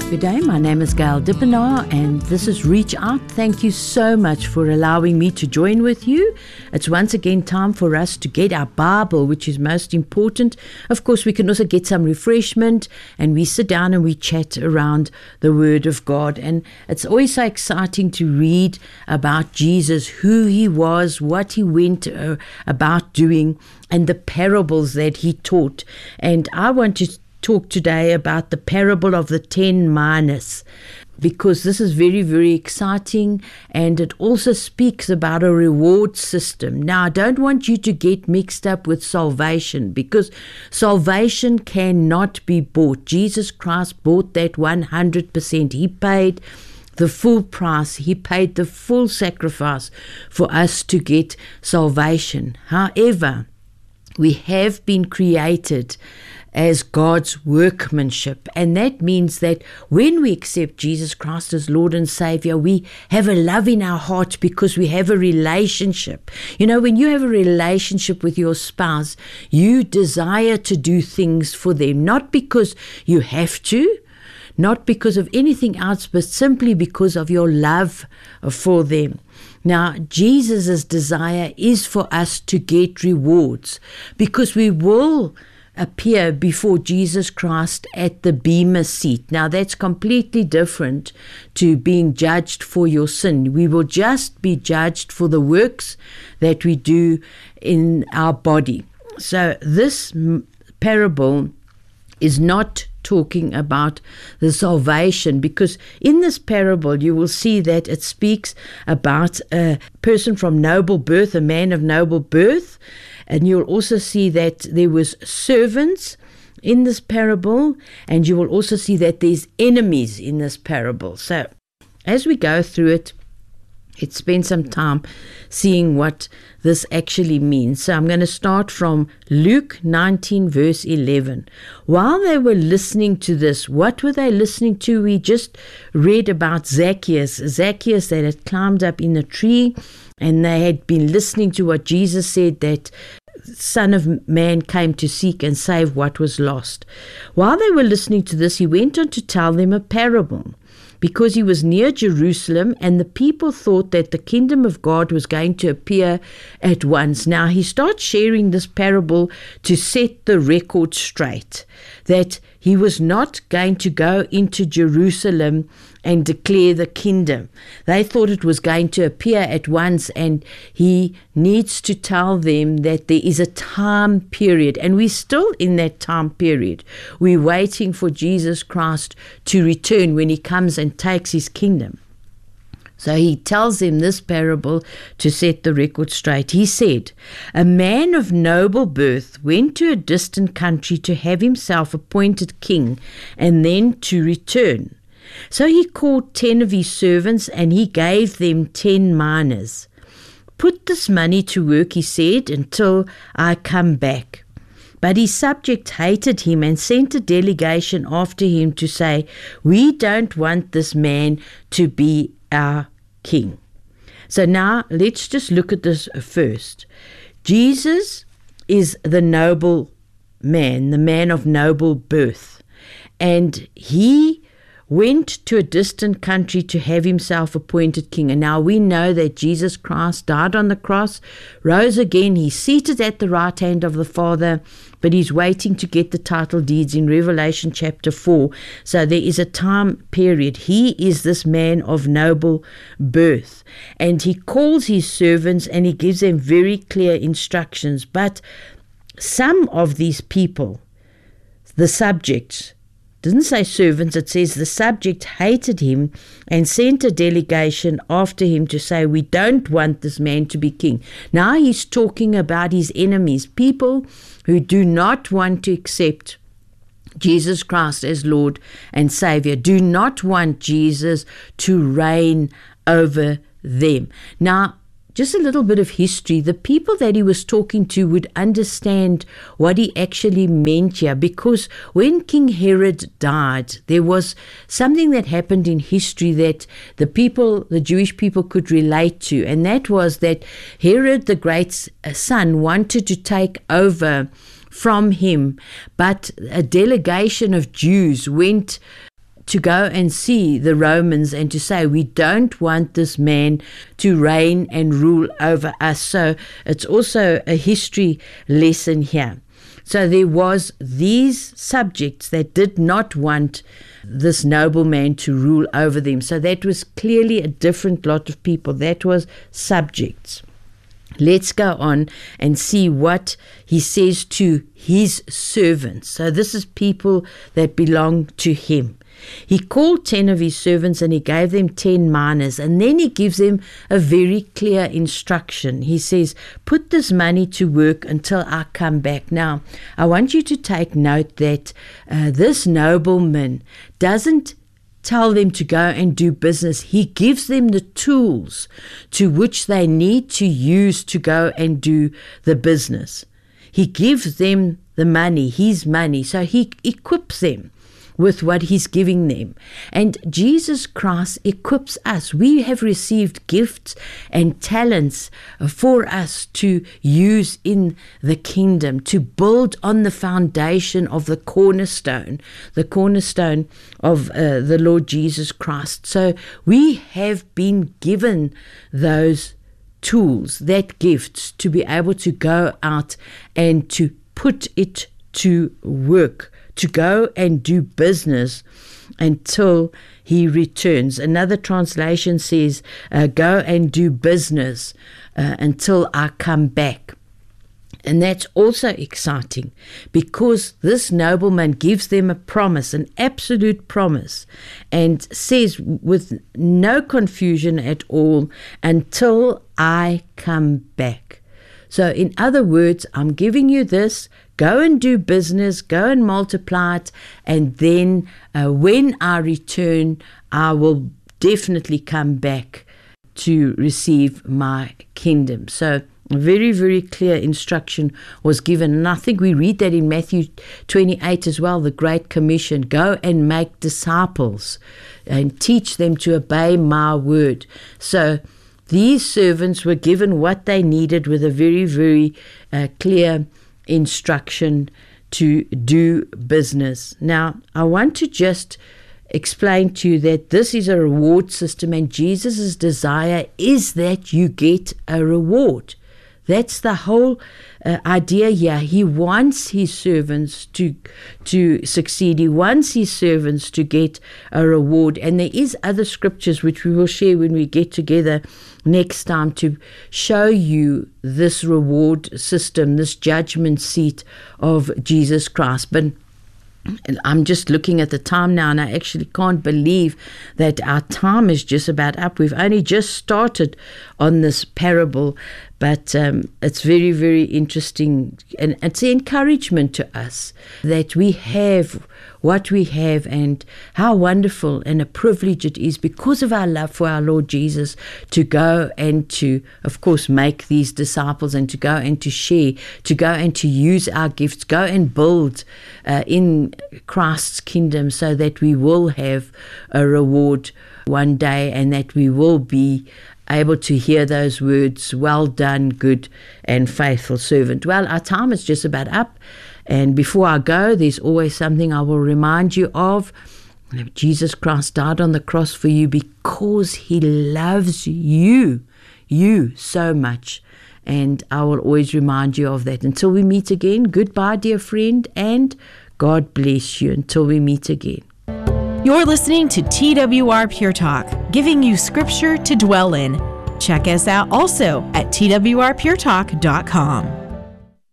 Good day, my name is Gail Dippenaar and this is Reach Out. Thank you so much for allowing me to join with you. It's once again time for us to get our Bible, which is most important. Of course, we can also get some refreshment and we sit down and we chat around the Word of God. And it's always so exciting to read about Jesus, who he was, what he went about doing, and the parables that he taught. And I want to talk today about the parable of the 10 minas, because this is very, very exciting and it also speaks about a reward system. Now, I don't want you to get mixed up with salvation, because salvation cannot be bought. Jesus Christ bought that 100%. He paid the full price. He paid the full sacrifice for us to get salvation. However, we have been created as God's workmanship. And that means that when we accept Jesus Christ as Lord and Savior, we have a love in our heart because we have a relationship. You know, when you have a relationship with your spouse, you desire to do things for them, not because you have to, not because of anything else, but simply because of your love for them. Now, Jesus' desire is for us to get rewards, because we will appear before Jesus Christ at the Bema seat. Now, that's completely different to being judged for your sin. We will just be judged for the works that we do in our body. So this parable is not talking about the salvation, because in this parable you will see that it speaks about a person from noble birth, a man of noble birth, and you'll also see that there was servants in this parable, and you will also see that there's enemies in this parable. So as we go through it, let's spend some time seeing what this actually means. So I'm going to start from Luke 19 verse 11. While they were listening to this, what were they listening to? We just read about Zacchaeus that had climbed up in a tree, and they had been listening to what Jesus said, that Son of Man came to seek and save what was lost. While they were listening to this, he went on to tell them a parable, because he was near Jerusalem and the people thought that the kingdom of God was going to appear at once. Now, he starts sharing this parable to set the record straight, that he was not going to go into Jerusalem and declare the kingdom. They thought it was going to appear at once, and he needs to tell them that there is a time period, and we're still in that time period. We're waiting for Jesus Christ to return when he comes and takes his kingdom. So he tells them this parable to set the record straight. He said, "A man of noble birth went to a distant country to have himself appointed king and then to return. So he called 10 of his servants and he gave them 10 minas. 'Put this money to work,' he said, 'until I come back.' But his subjects hated him and sent a delegation after him to say, 'We don't want this man to be our king.'" So now let's just look at this first. Jesus is the noble man, the man of noble birth, and he went to a distant country to have himself appointed king. And now we know that Jesus Christ died on the cross, rose again, he's seated at the right hand of the Father, but he's waiting to get the title deeds in Revelation chapter 4. So there is a time period. He is this man of noble birth, and he calls his servants and he gives them very clear instructions. But some of these people, the subjects, doesn't say servants, it says the subject hated him and sent a delegation after him to say, "We don't want this man to be king." Now he's talking about his enemies, people who do not want to accept Jesus Christ as Lord and Savior, do not want Jesus to reign over them. Now, just a little bit of history. The people that he was talking to would understand what he actually meant here, because when King Herod died, there was something that happened in history that the Jewish people could relate to, and that was that Herod the great son wanted to take over from him, but a delegation of Jews went to go and see the Romans and to say, we don't want this man to reign and rule over us. So it's also a history lesson here. So there was these subjects that did not want this nobleman to rule over them. So that was clearly a different lot of people. That was subjects. Let's go on and see what he says to his servants. So this is people that belong to him. He called 10 of his servants and he gave them 10 minas, and then he gives them a very clear instruction. He says, put this money to work until I come back. Now, I want you to take note that this nobleman doesn't tell them to go and do business. He gives them the tools to which they need to use to go and do the business. He gives them the money, his money, so he equips them with what he's giving them. And Jesus Christ equips us. We have received gifts and talents for us to use in the kingdom, to build on the foundation of the cornerstone of the Lord Jesus Christ. So we have been given those tools, that gifts, to be able to go out and to put it to work, to go and do business until he returns. Another translation says, go and do business until I come back. And that's also exciting, because this nobleman gives them a promise, an absolute promise, and says with no confusion at all, until I come back. So in other words, I'm giving you this, go and do business, go and multiply it, and then when I return, I will definitely come back to receive my kingdom. So a very, very clear instruction was given. And I think we read that in Matthew 28 as well, the Great Commission. Go and make disciples and teach them to obey my word. So these servants were given what they needed with a very, very clear instruction to do business. Now, I want to just explain to you that this is a reward system, and Jesus' desire is that you get a reward. That's the whole idea here. He wants his servants to succeed. He wants his servants to get a reward. And there is other scriptures which we will share when we get together next time to show you this reward system, this judgment seat of Jesus Christ. But I'm just looking at the time now, and I actually can't believe that our time is just about up. We've only just started on this parable, but it's very, very interesting, and it's an encouragement to us that we have what we have, and how wonderful and a privilege it is, because of our love for our Lord Jesus, to go and to, of course, make these disciples, and to go and to share, to go and to use our gifts, go and build in Christ's kingdom, so that we will have a reward one day, and that we will be able to hear those words, well done, good and faithful servant. Well, our time is just about up. And before I go, there's always something I will remind you of. Jesus Christ died on the cross for you because he loves you so much. And I will always remind you of that. Until we meet again, goodbye, dear friend, and God bless you until we meet again. You're listening to TWR Pure Talk, giving you scripture to dwell in. Check us out also at twrpuretalk.com.